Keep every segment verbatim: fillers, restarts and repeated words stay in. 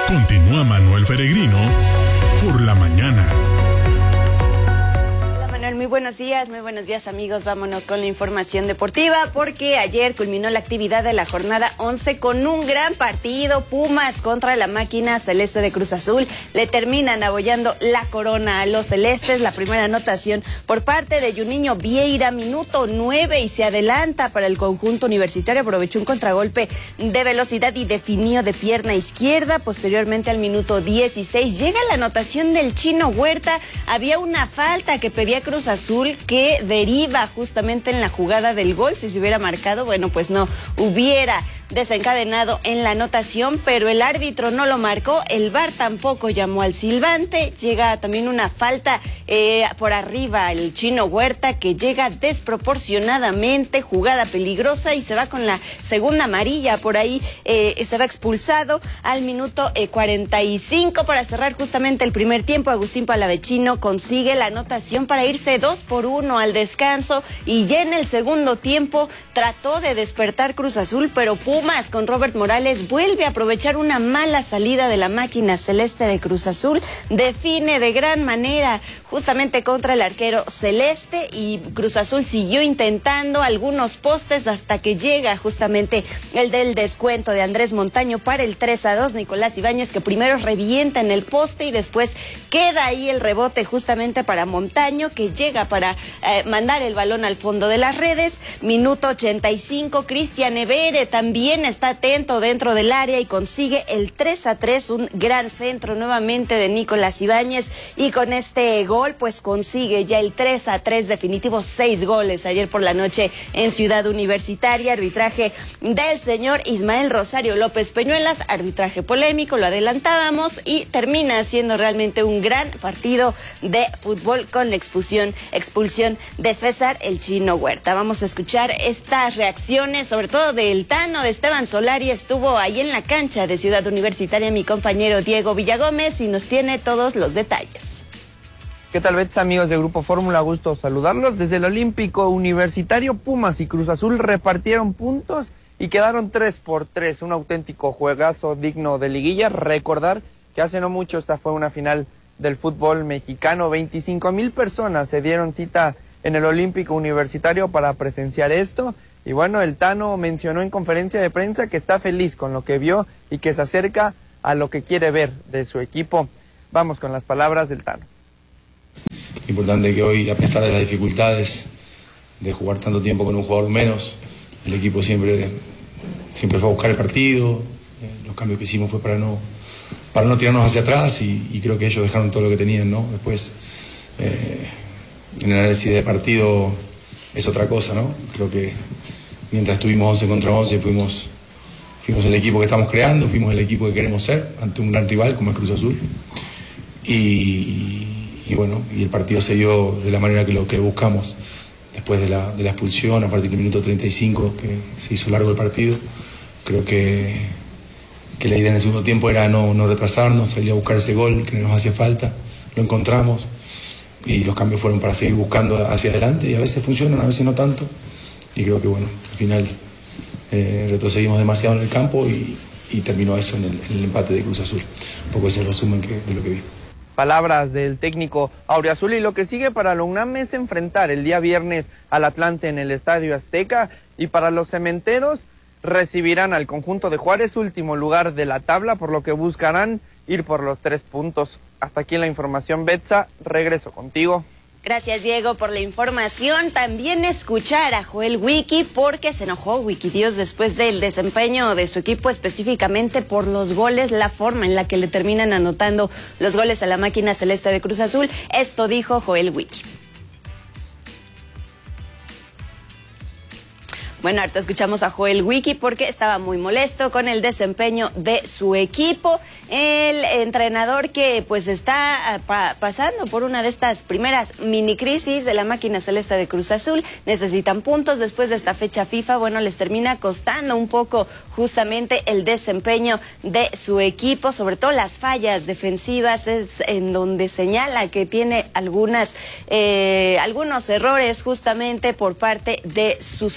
Continúa Manuel Peregrino por la mañana. Muy buenos días, muy buenos días amigos, vámonos con la información deportiva porque ayer culminó la actividad de la jornada once con un gran partido. Pumas contra la máquina celeste de Cruz Azul, le terminan abollando la corona a los celestes. La primera anotación por parte de Juninho Vieira, minuto nueve, y se adelanta para el conjunto universitario, aprovechó un contragolpe de velocidad y definió de pierna izquierda. Posteriormente al minuto dieciséis llega la anotación del Chino Huerta, había una falta que pedía Cruz Azul que deriva justamente en la jugada del gol. Si se hubiera marcado, bueno, pues no hubiera desencadenado en la anotación, pero el árbitro no lo marcó, el V A R tampoco llamó al silbante. Llega también una falta eh, por arriba el Chino Huerta, que llega desproporcionadamente, jugada peligrosa, y se va con la segunda amarilla. Por ahí eh, se va expulsado al minuto eh, cuarenta y cinco para cerrar justamente el primer tiempo. Agustín Palavecino consigue la anotación para irse dos por uno al descanso, y ya en el segundo tiempo trató de despertar Cruz Azul, pero Pumas con Robert Morales vuelve a aprovechar una mala salida de la máquina celeste de Cruz Azul, define de gran manera justamente contra el arquero celeste, y Cruz Azul siguió intentando algunos postes hasta que llega justamente el del descuento de Andrés Montaño para el tres a dos. Nicolás Ibáñez, que primero revienta en el poste y después queda ahí el rebote justamente para Montaño, que llega para eh, mandar el balón al fondo de las redes. Minuto ochenta y cinco, Cristian Evere también está atento dentro del área y consigue el tres a tres, un gran centro nuevamente de Nicolás Ibáñez, y con este gol pues consigue ya el tres a tres definitivo. Seis goles ayer por la noche en Ciudad Universitaria. Arbitraje del señor Ismael Rosario López Peñuelas, arbitraje polémico, lo adelantábamos, y termina siendo realmente un gran partido de fútbol con la expulsión, expulsión de César el Chino Huerta. Vamos a escuchar estas reacciones, sobre todo del Tano, de Esteban Solari. Estuvo ahí en la cancha de Ciudad Universitaria mi compañero Diego Villagómez y nos tiene todos los detalles. ¿Qué tal, Bets, amigos de Grupo Fórmula? Gusto saludarlos. Desde el Olímpico Universitario, Pumas y Cruz Azul repartieron puntos y quedaron tres por tres. Un auténtico juegazo digno de liguilla. Recordar que hace no mucho esta fue una final del fútbol mexicano. veinticinco mil personas se dieron cita en el Olímpico Universitario para presenciar esto. Y bueno, el Tano mencionó en conferencia de prensa que está feliz con lo que vio y que se acerca a lo que quiere ver de su equipo. Vamos con las palabras del Tano. Importante que hoy, a pesar de las dificultades de jugar tanto tiempo con un jugador menos, el equipo siempre, siempre fue a buscar el partido. Los cambios que hicimos fue para no, para no tirarnos hacia atrás, y, y creo que ellos dejaron todo lo que tenían, ¿no? Después, eh, en el análisis de partido es otra cosa, ¿no? Creo que mientras estuvimos once contra once, fuimos, fuimos el equipo que estamos creando, fuimos el equipo que queremos ser ante un gran rival como el Cruz Azul. Y, y bueno, y el partido se dio de la manera que lo que buscamos. Después de la, de la expulsión, a partir del minuto treinta y cinco, que se hizo largo el partido, creo que, que la idea en el segundo tiempo era no, no retrasarnos, salir a buscar ese gol que nos hacía falta. Lo encontramos y los cambios fueron para seguir buscando hacia adelante, y a veces funcionan, a veces no tanto. Y creo que, bueno, al final eh, retrocedimos demasiado en el campo y, y terminó eso en el, en el empate de Cruz Azul. Un poco ese es el resumen que, de lo que vi. Palabras del técnico auriazul, y lo que sigue para la UNAM es enfrentar el día viernes al Atlante en el Estadio Azteca, y para los cementeros recibirán al conjunto de Juárez, último lugar de la tabla, por lo que buscarán ir por los tres puntos. Hasta aquí la información, Betsa, regreso contigo. Gracias, Diego, por la información. También escuchar a Joel Wiki, porque se enojó Wikidios después del desempeño de su equipo, específicamente por los goles, la forma en la que le terminan anotando los goles a la máquina celeste de Cruz Azul. Esto dijo Joel Wiki. Bueno, ahorita escuchamos a Joel Wiki porque estaba muy molesto con el desempeño de su equipo. El entrenador que pues está pa pasando por una de estas primeras mini crisis de la máquina celeste de Cruz Azul. Necesitan puntos después de esta fecha FIFA. Bueno, les termina costando un poco justamente el desempeño de su equipo, sobre todo las fallas defensivas, es en donde señala que tiene algunas, eh, algunos errores justamente por parte de su zona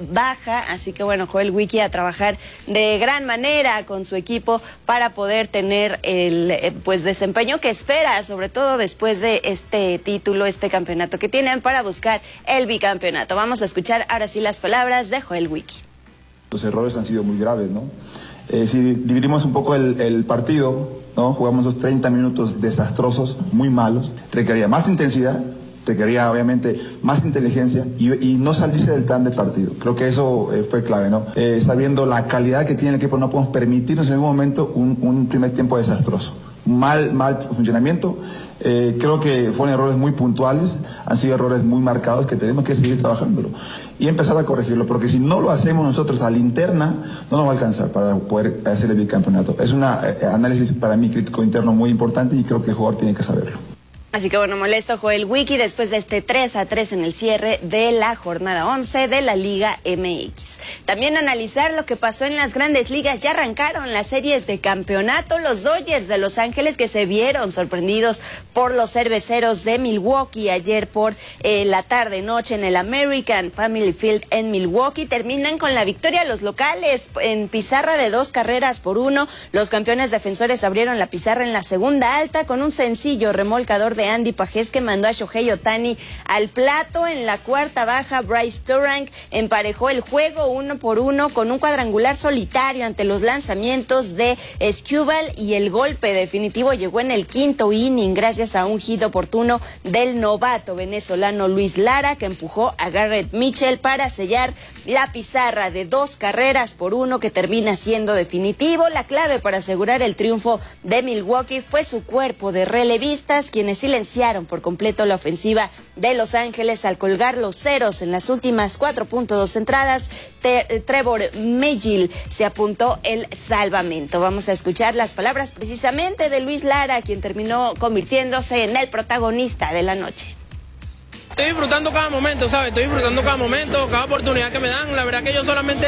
baja, así que bueno, Joel Wiki a trabajar de gran manera con su equipo para poder tener el eh, pues desempeño que espera, sobre todo después de este título, este campeonato que tienen para buscar el bicampeonato. Vamos a escuchar ahora sí las palabras de Joel Wiki. Los errores han sido muy graves, ¿no? Eh, si dividimos un poco el, el partido, ¿no? Jugamos los treinta minutos desastrosos, muy malos, requería más intensidad, requería obviamente más inteligencia y, y no salirse del plan de partido. Creo que eso eh, fue clave, ¿no? Eh, sabiendo la calidad que tiene el equipo, no podemos permitirnos en ningún momento un, un primer tiempo desastroso. Mal, mal funcionamiento. Eh, creo que fueron errores muy puntuales, han sido errores muy marcados que tenemos que seguir trabajándolo y empezar a corregirlo, porque si no lo hacemos nosotros a la interna, no nos va a alcanzar para poder hacer el bicampeonato. Es un eh, análisis para mí crítico interno muy importante y creo que el jugador tiene que saberlo. Así que bueno, molesto Joel Wiki después de este tres a tres en el cierre de la jornada once de la Liga M X. También analizar lo que pasó en las grandes ligas. Ya arrancaron las series de campeonato. Los Dodgers de Los Ángeles, que se vieron sorprendidos por los cerveceros de Milwaukee ayer por eh, la tarde-noche en el American Family Field en Milwaukee, terminan con la victoria los locales en pizarra de dos carreras por uno. Los campeones defensores abrieron la pizarra en la segunda alta con un sencillo remolcador de Andy Pajés que mandó a Shohei Ohtani al plato. En la cuarta baja, Bryce Turang emparejó el juego uno por uno con un cuadrangular solitario ante los lanzamientos de Skubal, y el golpe definitivo llegó en el quinto inning gracias a un hit oportuno del novato venezolano Luis Lara, que empujó a Garrett Mitchell para sellar la pizarra de dos carreras por uno que termina siendo definitivo. La clave para asegurar el triunfo de Milwaukee fue su cuerpo de relevistas, quienes silenciaron por completo la ofensiva de Los Ángeles al colgar los ceros en las últimas cuatro punto dos entradas. Te, Trevor Megill se apuntó el salvamento. Vamos a escuchar las palabras precisamente de Luis Lara, quien terminó convirtiéndose en el protagonista de la noche. Estoy disfrutando cada momento, ¿sabes? Estoy disfrutando cada momento, cada oportunidad que me dan. La verdad que yo solamente,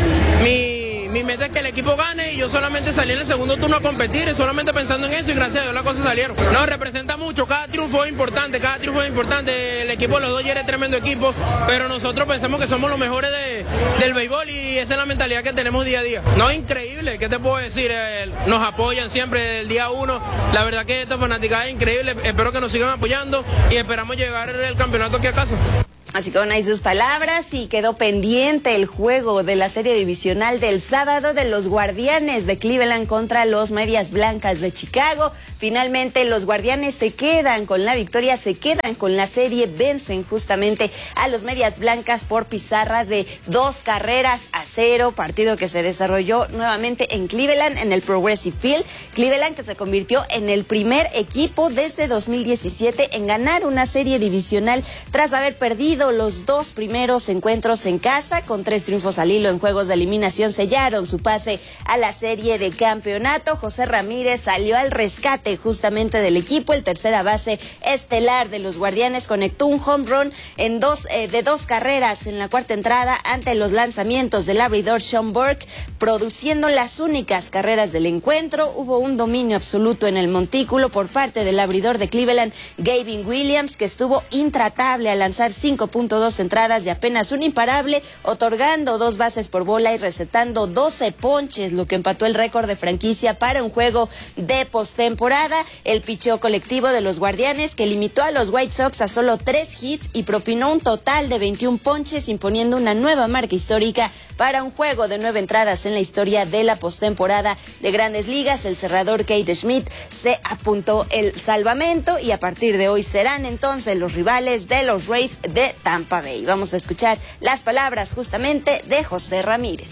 mi, mi meta es que el equipo gane y yo solamente salí en el segundo turno a competir, y solamente pensando en eso, y gracias a Dios las cosas salieron. No, representa mucho, cada triunfo es importante, cada triunfo es importante. El equipo de los Dodgers es tremendo equipo, pero nosotros pensamos que somos los mejores de, del béisbol, y esa es la mentalidad que tenemos día a día. No, increíble, ¿qué te puedo decir? Eh, nos apoyan siempre desde el día uno. La verdad que esta fanaticada es increíble, espero que nos sigan apoyando y esperamos llegar al campeonato aquí a casa. Así que bueno, ahí sus palabras, y quedó pendiente el juego de la serie divisional del sábado de los Guardianes de Cleveland contra los Medias Blancas de Chicago. Finalmente los Guardianes se quedan con la victoria, se quedan con la serie, vencen justamente a los Medias Blancas por pizarra de dos carreras a cero, partido que se desarrolló nuevamente en Cleveland, en el Progressive Field. Cleveland, que se convirtió en el primer equipo desde dos mil diecisiete en ganar una serie divisional tras haber perdido los dos primeros encuentros en casa. Con tres triunfos al hilo en juegos de eliminación sellaron su pase a la serie de campeonato. José Ramírez salió al rescate justamente del equipo. El tercera base estelar de los Guardianes conectó un home run en dos, eh, de dos carreras en la cuarta entrada ante los lanzamientos del abridor Sean Burke, produciendo las únicas carreras del encuentro. Hubo un dominio absoluto en el montículo por parte del abridor de Cleveland, Gavin Williams, que estuvo intratable al lanzar cinco punto dos entradas de apenas un imparable, otorgando dos bases por bola y recetando doce ponches, lo que empató el récord de franquicia para un juego de postemporada. El picheo colectivo de los Guardianes, que limitó a los White Sox a solo tres hits y propinó un total de veintiún ponches, imponiendo una nueva marca histórica para un juego de nueve entradas en la historia de la postemporada de Grandes Ligas. El cerrador Kate Schmidt se apuntó el salvamento, y a partir de hoy serán entonces los rivales de los Rays de Tampa Bay. Vamos a escuchar las palabras justamente de José Ramírez.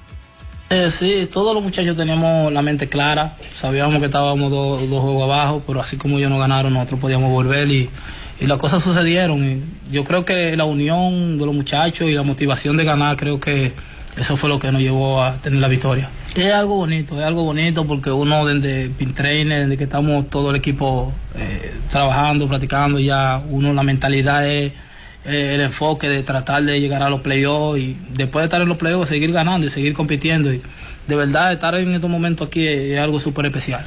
Eh, sí, todos los muchachos teníamos la mente clara, sabíamos que estábamos dos, dos juegos abajo, pero así como ellos nos ganaron, nosotros podíamos volver, y, y las cosas sucedieron. Y yo creo que la unión de los muchachos y la motivación de ganar, creo que eso fue lo que nos llevó a tener la victoria. Es algo bonito, es algo bonito porque uno desde pin trainer, desde que estamos todo el equipo eh, trabajando, practicando, ya uno la mentalidad es eh, el enfoque de tratar de llegar a los playoffs, y después de estar en los playoffs seguir ganando y seguir compitiendo, y de verdad estar en estos momentos aquí es, es algo súper especial.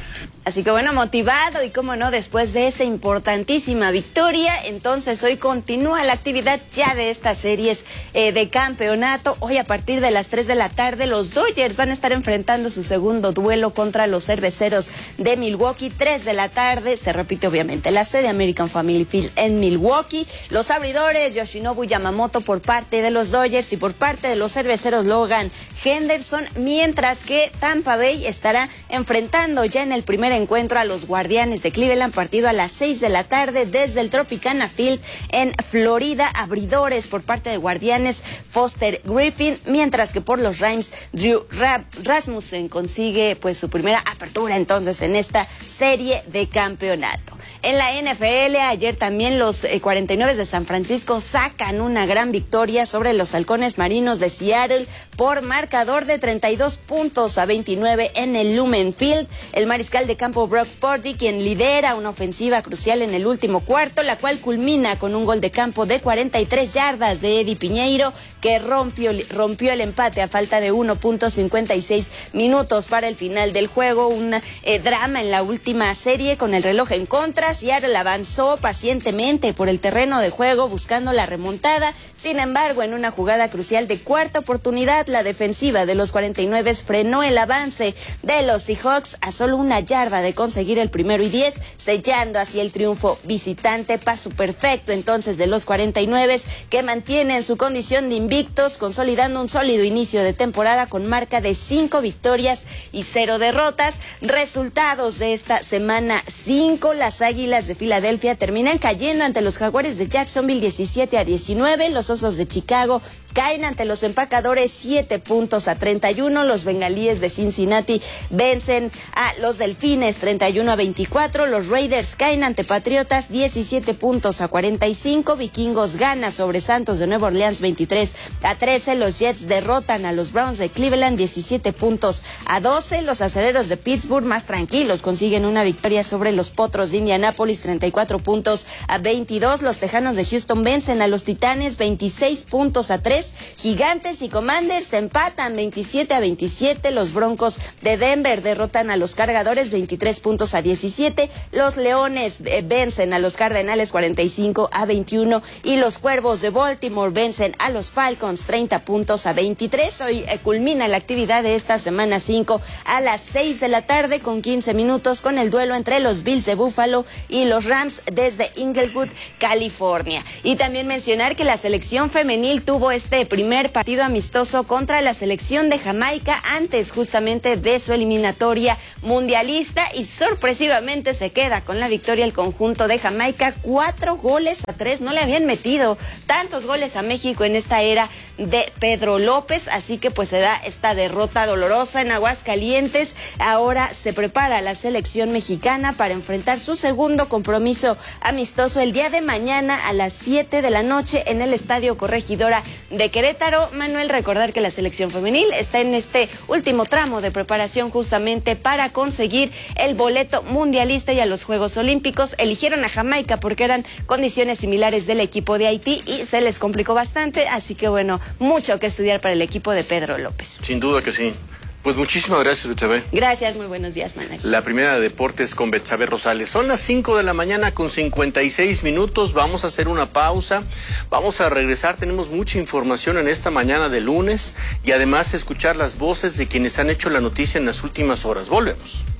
Así que bueno, motivado y cómo no, después de esa importantísima victoria, entonces hoy continúa la actividad ya de estas series eh, de campeonato. Hoy a partir de las tres de la tarde los Dodgers van a estar enfrentando su segundo duelo contra los Cerveceros de Milwaukee. tres de la tarde, se repite obviamente la sede American Family Field en Milwaukee. Los abridores Yoshinobu Yamamoto por parte de los Dodgers y por parte de los Cerveceros Logan Henderson, mientras que Tampa Bay estará enfrentando ya en el primer encuentro a los Guardianes de Cleveland, partido a las seis de la tarde desde el Tropicana Field en Florida. Abridores por parte de Guardianes Foster Griffin, mientras que por los Rams Drew Rasmussen consigue pues su primera apertura entonces en esta serie de campeonato. En la N F L, ayer también los eh, cuarenta y nueve de San Francisco sacan una gran victoria sobre los Halcones Marinos de Seattle por marcador de treinta y dos puntos a veintinueve en el Lumen Field. El mariscal de campo Brock Purdy, quien lidera una ofensiva crucial en el último cuarto, la cual culmina con un gol de campo de cuarenta y tres yardas de Eddie Piñeiro, que rompió, rompió el empate a falta de uno punto cincuenta y seis minutos para el final del juego. Un eh, drama en la última serie con el reloj en contra. Seattle avanzó pacientemente por el terreno de juego buscando la remontada. Sin embargo, en una jugada crucial de cuarta oportunidad, la defensiva de los cuarenta y nueve frenó el avance de los Seahawks a solo una yarda de conseguir el primero y diez, sellando así el triunfo visitante. Paso perfecto entonces de los cuarenta y nueve, que mantienen su condición de invictos, consolidando un sólido inicio de temporada con marca de cinco victorias y cero derrotas. Resultados de esta semana cinco, las Águilas de Filadelfia terminan cayendo ante los Jaguares de Jacksonville diecisiete a diecinueve, los Osos de Chicago caen ante los Empacadores siete puntos a treinta y uno, los Bengalíes de Cincinnati vencen a los Delfines treinta y uno a veinticuatro, los Raiders caen ante Patriotas diecisiete puntos a cuarenta y cinco, Vikingos gana sobre Santos de Nueva Orleans veintitrés a trece, los Jets derrotan a los Browns de Cleveland diecisiete puntos a doce, los Acereros de Pittsburgh más tranquilos consiguen una victoria sobre los Potros de Indianápolis treinta y cuatro puntos a veintidós, los Tejanos de Houston vencen a los Titanes veintiséis puntos a tres, Gigantes y Commanders empatan veintisiete a veintisiete, los Broncos de Denver derrotan a los Cargadores veintitrés puntos a diecisiete, los Leones eh, vencen a los Cardenales cuarenta y cinco a veintiuno y los Cuervos de Baltimore vencen a los Falcons treinta puntos a veintitrés. Hoy eh, culmina la actividad de esta semana cinco a las seis de la tarde con quince minutos con el duelo entre los Bills de Buffalo y los Rams desde Inglewood, California. Y también mencionar que la selección femenil tuvo este primer partido amistoso contra la selección de Jamaica antes justamente de su eliminatoria mundialista y sorpresivamente se queda con la victoria el conjunto de Jamaica, cuatro goles a tres. No le habían metido tantos goles a México en esta era de Pedro López, así que pues se da esta derrota dolorosa en Aguascalientes. Ahora se prepara la selección mexicana para enfrentar su segundo compromiso amistoso el día de mañana a las siete de la noche en el Estadio Corregidora de Querétaro. Manuel, recordar que la selección femenil está en este último tramo de preparación justamente para conseguir el boleto mundialista y a los Juegos Olímpicos. Eligieron a Jamaica porque eran condiciones similares del equipo de Haití y se les complicó bastante, así que bueno, mucho que estudiar para el equipo de Pedro López. Sin duda que sí. Pues muchísimas gracias, Betsabe. Gracias, muy buenos días, Manuel. La primera de deportes con Betsabe Rosales. Son las cinco de la mañana con cincuenta y seis minutos. Vamos a hacer una pausa. Vamos a regresar. Tenemos mucha información en esta mañana de lunes y además escuchar las voces de quienes han hecho la noticia en las últimas horas. Volvemos.